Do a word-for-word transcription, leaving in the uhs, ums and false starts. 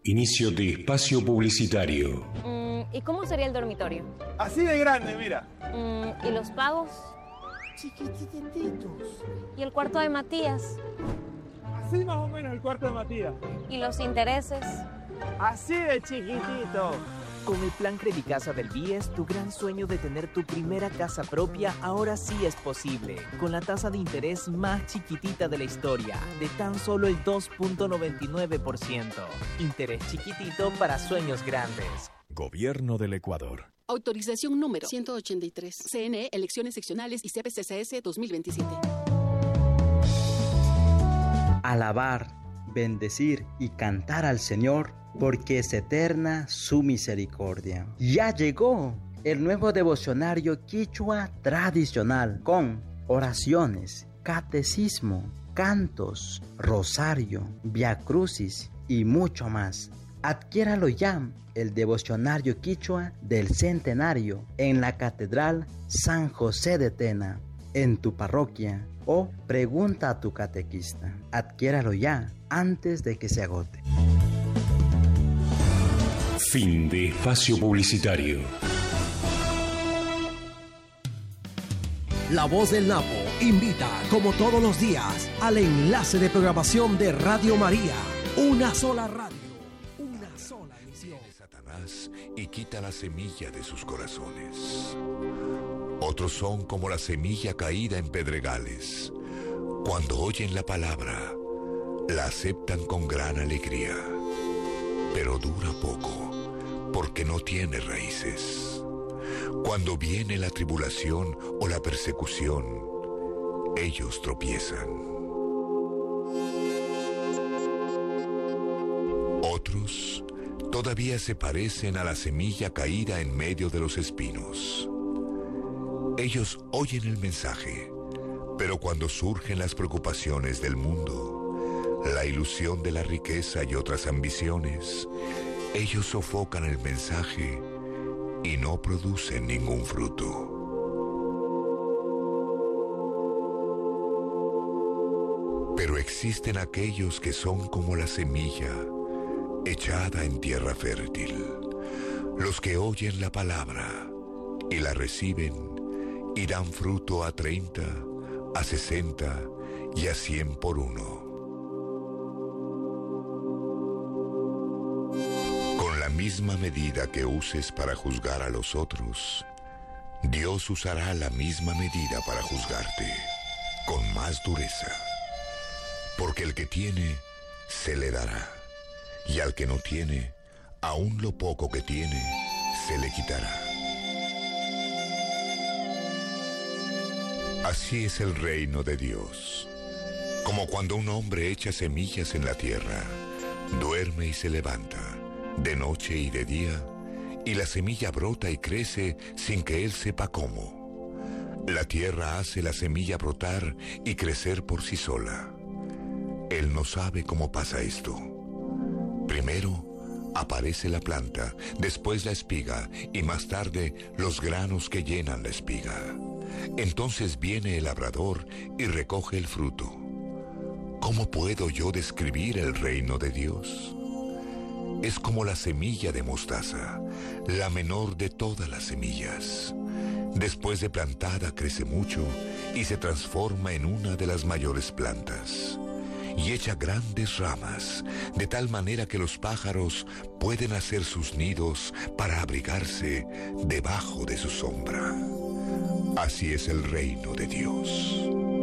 Inicio de espacio publicitario. Mm, ¿Y cómo sería el dormitorio? Así de grande, mira. Mm, ¿Y los pagos? Chiquitititos. ¿Y el cuarto de Matías? Así más o menos el cuarto de Matías. ¿Y los intereses? Así de chiquitito. Con el plan Credicasa del B I E S, tu gran sueño de tener tu primera casa propia ahora sí es posible. Con la tasa de interés más chiquitita de la historia, de tan solo el dos punto noventa y nueve por ciento. Interés chiquitito para sueños grandes. Gobierno del Ecuador. Autorización número ciento ochenta y tres. C N E, Elecciones Seccionales y C P C C S dos mil veintisiete. Alabar, bendecir y cantar al Señor, porque es eterna su misericordia. Ya llegó el nuevo devocionario quichua tradicional con oraciones, catecismo, cantos, rosario, viacrucis y mucho más. Adquiéralo ya, el devocionario quichua del centenario, en la Catedral San José de Tena, en tu parroquia, o pregunta a tu catequista. Adquiéralo ya, antes de que se agote. Fin de espacio publicitario. La Voz del Napo invita, como todos los días, al enlace de programación de Radio María. Una sola radio, una sola misión. Viene Satanás y quita la semilla de sus corazones. Otros son como la semilla caída en pedregales. Cuando oyen la palabra, la aceptan con gran alegría. Pero dura poco, porque no tiene raíces. Cuando viene la tribulación o la persecución, ellos tropiezan. Otros todavía se parecen a la semilla caída en medio de los espinos. Ellos oyen el mensaje, pero cuando surgen las preocupaciones del mundo, la ilusión de la riqueza y otras ambiciones, ellos sofocan el mensaje y no producen ningún fruto. Pero existen aquellos que son como la semilla echada en tierra fértil, los que oyen la palabra y la reciben y dan fruto a treinta, a sesenta y a cien por uno. Con la misma medida que uses para juzgar a los otros, Dios usará la misma medida para juzgarte, con más dureza. Porque el que tiene, se le dará, y al que no tiene, aún lo poco que tiene, se le quitará. Así es el reino de Dios. Como cuando un hombre echa semillas en la tierra, duerme y se levanta, de noche y de día, y la semilla brota y crece sin que él sepa cómo. La tierra hace la semilla brotar y crecer por sí sola. Él no sabe cómo pasa esto. Primero aparece la planta, después la espiga y más tarde los granos que llenan la espiga. Entonces viene el labrador y recoge el fruto. ¿Cómo puedo yo describir el reino de Dios? Es como la semilla de mostaza, la menor de todas las semillas. Después de plantada crece mucho y se transforma en una de las mayores plantas. Y echa grandes ramas, de tal manera que los pájaros pueden hacer sus nidos para abrigarse debajo de su sombra. Así es el reino de Dios.